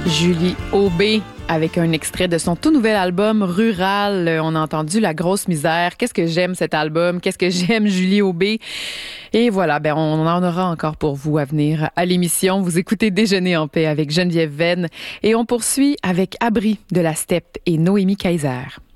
Julie Aubé avec un extrait de son tout nouvel album Rural. On a entendu La grosse misère. Qu'est-ce que j'aime cet album? Qu'est-ce que j'aime Julie Aubé? Et voilà, on en aura encore pour vous à venir à l'émission. Vous écoutez Déjeuner en paix avec Geneviève Venn et on poursuit avec Abri de la Steppe et Noémie Kaiser.